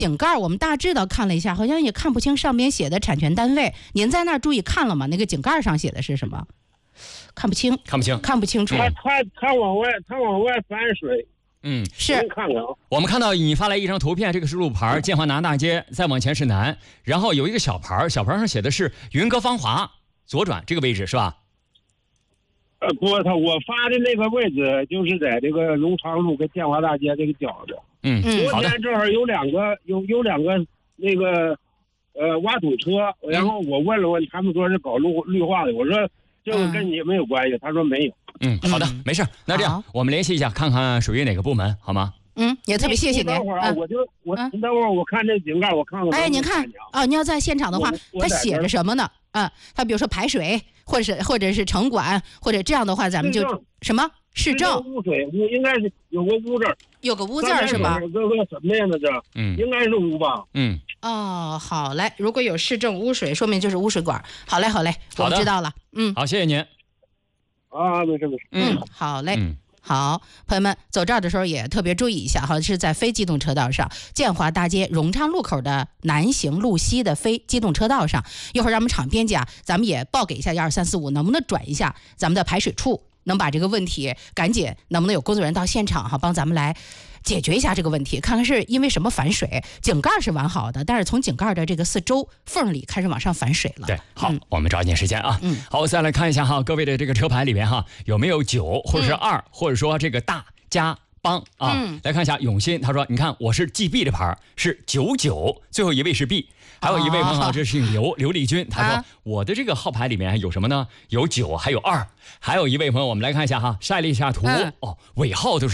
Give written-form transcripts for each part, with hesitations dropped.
顶盖我们大致的看了一下，好像也看不清上边写的产权单位。您在那儿注意看了吗？那个井盖上写的是什么？看不清楚。 他往外反水。 是。 看看啊， 我们看到你发来一张图片，这个是路牌，建华南大街，再往前是南，然后有一个小牌，小牌上写的是云阁芳华，左转这个位置是吧？ 不，我发的那个位置就是在这个荣昌路跟建华大街这个角子。昨天正好有两个那个挖土车，然后我问了问，他们说是搞绿化的，我说这个跟你没有关系，他说没有。 好的，没事。那这样我们联系一下，看看属于哪个部门，好吗？ 也特别谢谢您。 等会儿你等会儿我看这井盖，我看看。 哎，您看啊，您要在现场的话，它写着什么呢？它比如说排水，或者是城管，或者这样的话，咱们就什么市政污水，应该是有个污字， 有个污字是吧？ 这个什么呀？这应该是污吧？ 好嘞，如果有市政污水，说明就是污水管。好嘞，我们知道了。 好，谢谢您。 没事。 好嘞。好，朋友们，走这儿的时候也特别注意一下哈，是在非机动车道上，建华大街荣昌路口的南行路西的非机动车道上。一会儿让我们厂编辑咱们也报给一下12345，能不能转一下咱们的排水处，能把这个问题赶紧，能不能有工作人员到现场帮咱们来解决一下这个问题，看看是因为什么反水。井盖是完好的，但是从井盖的这个四周缝里开始往上反水了。 对，好，我们抓紧时间啊。好，再来看一下各位的这个车牌里面有没有9或者是2，或者说这个大加帮来看一下永新，他说你看我是 GB 的牌是99，最后一位是 B。还有一位朋友，这是刘丽君，他说我的这个号牌里面有什么呢？有9，还有2。还有一位朋友，我们来看一下晒了一下图，尾号都是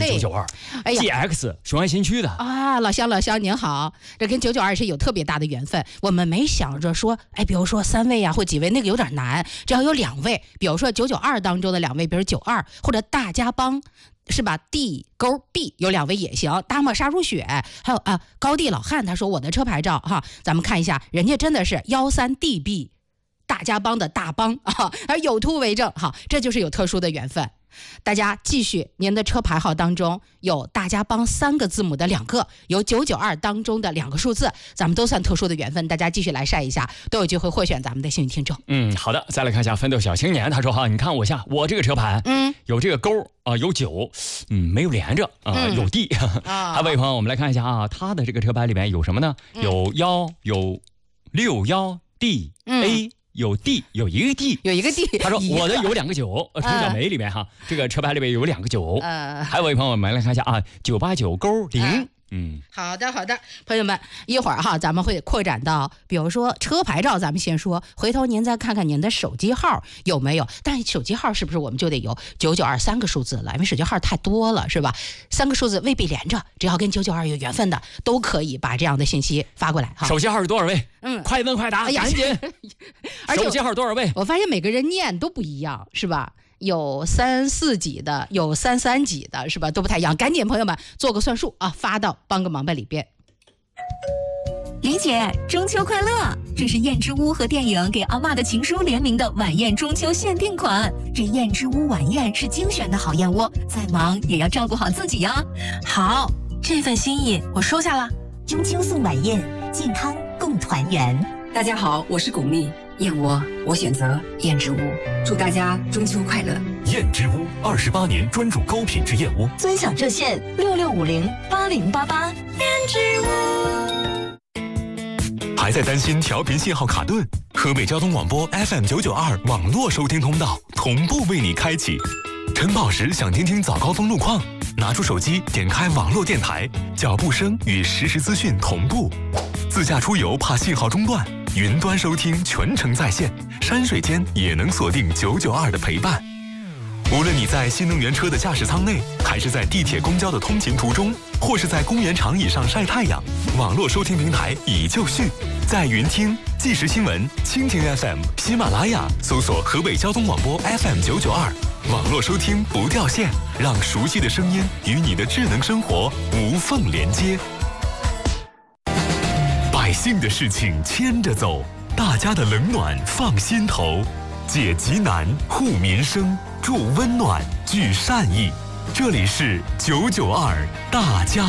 992，GX 雄安新区的老乡您好，这跟992是有特别大的缘分。我们没想着说，比如说3位或几位那个有点难，只要有2位，比如说992当中的2位，比如92或者大家帮。是吧 ？D 勾 B 有2位也行，大漠杀如雪，还有高地老汉，他说我的车牌照咱们看一下，人家真的是13DB 大家帮的大帮而有图为证这就是有特殊的缘分。大家继续，您的车牌号当中有大家帮3个字母的2个，有992当中的2个数字，咱们都算特殊的缘分。大家继续来晒一下，都有机会获选咱们的幸运听众。 好的，再来看一下奋斗小青年，他说你看我这个车牌，有这个勾有9，没有连着有 D。还有位朋友，我们来看一下他的这个车牌里面有什么呢？有1，有61D A。有 D， 有一个 D， 有一个 D。 他说我的有2个9，陈小梅里面这个车牌里面有2个9。还有位朋友，我们来看一下989勾0。 好的，朋友们，一会儿咱们会扩展到，比如说车牌照，咱们先说，回头您再看看您的手机号有没有，但手机号是不是我们就得有992 3个数字了？因为手机号太多了，是吧？3个数字未必连着，只要跟992有缘分的，都可以把这样的信息发过来手机号是多少位？快问快答，赶紧。手机号多少位？ 我发现每个人念都不一样，是吧？有34几的，有33几的，是吧？都不太一样。赶紧朋友们做个算术发到帮个忙吧里边。 李姐，中秋快乐！这是燕之屋和电影《给阿嬷的情书》联名的晚宴中秋限定款。这燕之屋晚宴是精选的好燕窝，再忙也要照顾好自己呀。 好，这份心意我收下了。 中秋送晚宴，健康共团圆。 大家好，我是巩俐，燕窝我选择燕之屋，祝大家中秋快乐。 燕之屋28年专注高品质燕窝， 尊享热线66508088。 燕之屋。 还在担心调频信号卡顿？河北交通广播 FM992 网络收听通道同步为你开启。晨跑时想听听早高峰路况，拿出手机点开网络电台，脚步声与实时资讯同步。自驾出游怕信号中断，云端收听全程在线，山水间也能锁定992的陪伴。无论你在新能源车的驾驶舱内，还是在地铁公交的通勤途中，或是在公园长椅上晒太阳，网络收听平台已就绪，在云听、即时新闻、蜻蜓 FM、喜马拉雅搜索河北交通广播 FM992，网络收听不掉线，让熟悉的声音与你的智能生活无缝连接。百姓的事情牵着走，大家的冷暖放心头，解急难、护民生、助温暖、聚善意。这里是992大家